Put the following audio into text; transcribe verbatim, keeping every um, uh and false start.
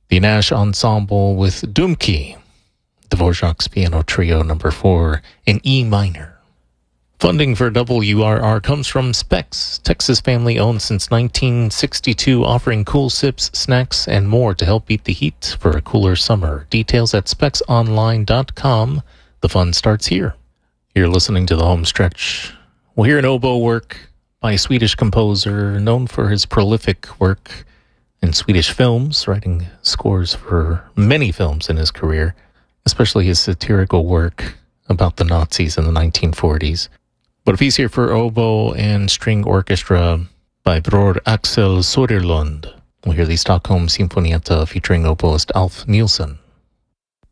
The Nash Ensemble with Dumki, Dvorak's Piano Trio number four in E minor. Funding for W R R comes from Specs, Texas family owned since nineteen sixty-two, offering cool sips, snacks, and more to help beat the heat for a cooler summer. Details at specs online dot com. The fun starts here. You're listening to the home stretch. We'll hear an oboe work by a Swedish composer known for his prolific work in Swedish films, writing scores for many films in his career, especially his satirical work about the Nazis in the nineteen forties. But a piece here for oboe and string orchestra by Bror Axel Soderlund. We'll hear the Stockholm Symfonietta featuring oboist Alf Nielsen.